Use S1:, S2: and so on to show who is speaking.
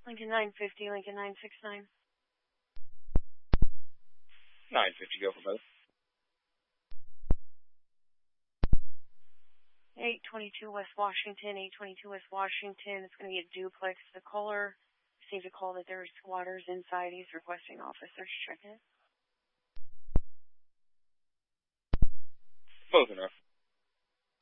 S1: Lincoln 950, Lincoln 969.
S2: 950, go for both.
S1: 822 West Washington, 822 West Washington. It's going to be a duplex. The caller received a call that there's squatters inside. He's requesting officers check it.
S2: Close enough.